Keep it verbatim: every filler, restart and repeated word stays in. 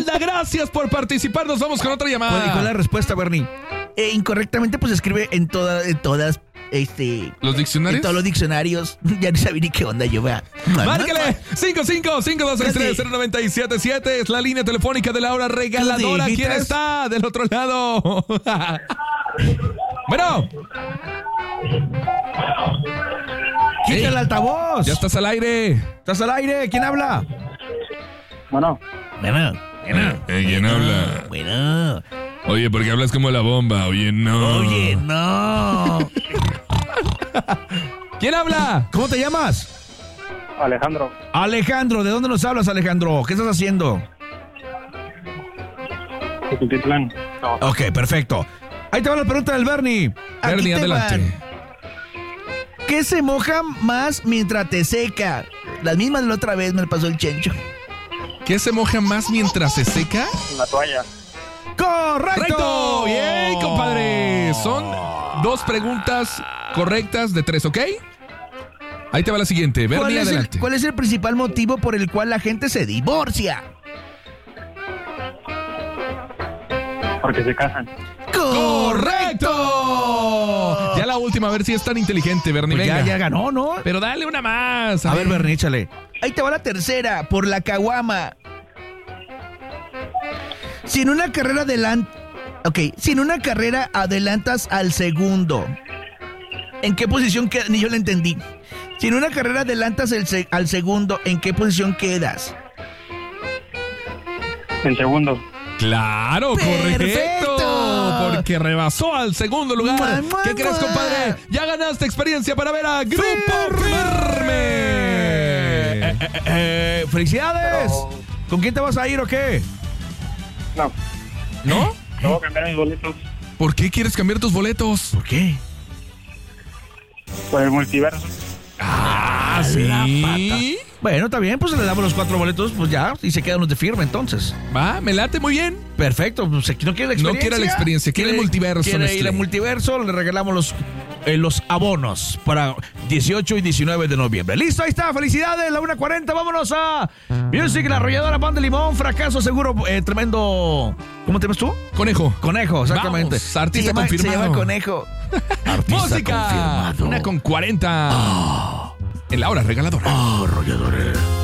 Gracias por participar. Nos vamos con otra llamada. ¿Cuál es la respuesta, Bernie? Eh, incorrectamente, pues escribe en, toda, en todas, este... ¿Los diccionarios? En todos los diccionarios. Ya no sabía ni qué onda yo, vea. Márquele. cinco cinco cinco dos seis tres cero nueve siete siete es la línea telefónica de la hora regaladora. ¿Quién está del otro lado? Bueno. Quita el altavoz. Ya estás al aire. ¿Estás al aire? ¿Quién habla? Bueno. Bueno. Bueno. Eh, ¿Quién habla? Bueno. Oye, porque hablas como la bomba. Oye, no. Oye, no. ¿Quién habla? ¿Cómo te llamas? Alejandro. Alejandro, ¿de dónde nos hablas, Alejandro? ¿Qué estás haciendo? Tultitlán. No. Ok, perfecto. Ahí te va la pregunta del Bernie. Bernie, adelante. Van. ¿Qué se moja más mientras te seca? Las mismas de la otra vez me pasó el Chencho. ¿Qué se moja más mientras se seca? La toalla. ¡Correcto! ¡Correcto! Bien, compadre. Son dos preguntas correctas de tres, ¿ok? Ahí te va la siguiente. Bernie, ¿Cuál es, adelante. el, ¿Cuál es el principal motivo por el cual la gente se divorcia? Porque se casan. ¡Correcto! Ya la última, a ver si es tan inteligente, Bernie. Pues ya, venga. ya ganó, ¿no? Pero dale una más. A ver, Bernie, échale. Ahí te va la tercera, por la caguama. Si en una carrera adelant... Ok, si en una carrera adelantas al segundo, ¿en qué posición quedas? Ni yo lo entendí. Si en una carrera adelantas el se- al segundo, ¿en qué posición quedas? En segundo. Claro, ¡Perfecto! correcto. Porque rebasó al segundo lugar. ¡Mua, mua, ¿Qué crees, mua! compadre? Ya ganaste experiencia para ver a Grupo Firme. Eh, eh, eh, ¡Felicidades! Pero- ¿Con quién te vas a ir o qué? No. ¿No? No voy a cambiar mis boletos ¿Por qué quieres cambiar tus boletos? ¿Por qué? por el multiverso. Ah, la ¿sí? Bueno, está bien, pues le damos los cuatro boletos, pues ya, y se quedan los de firme entonces. Va, me late muy bien. Perfecto, pues si no quiere la experiencia. No quiere la experiencia, quiere el multiverso, Quiere Nestlé. ir al multiverso, le regalamos los, eh, los abonos para dieciocho y diecinueve de noviembre. Listo, ahí está, felicidades, la una cuarenta, vámonos a Music, la arrolladora Pan de Limón, fracaso seguro, eh, tremendo. ¿Cómo te llamas tú? Conejo. Conejo, exactamente. Vamos, artista se llama, confirmado. Se llama Conejo. Artista Música. confirmado. Una con cuarenta. En la hora regaladora. Arrolladores.